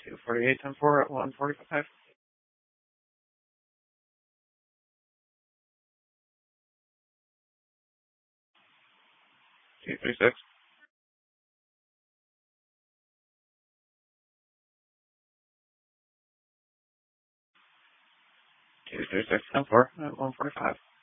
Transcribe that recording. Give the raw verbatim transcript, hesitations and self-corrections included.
two forty-eight, ten four at one forty-five. two three six. two three six, ten four at one forty-five.